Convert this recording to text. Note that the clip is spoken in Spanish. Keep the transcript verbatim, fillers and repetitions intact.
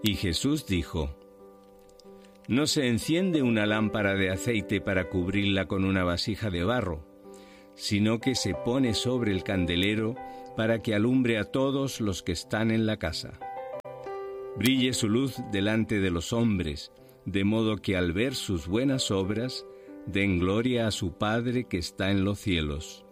Y Jesús dijo: No se enciende una lámpara de aceite para cubrirla con una vasija de barro, sino que se pone sobre el candelero para que alumbre a todos los que están en la casa. Brille su luz delante de los hombres, de modo que al ver sus buenas obras, den gloria a su Padre que está en los cielos.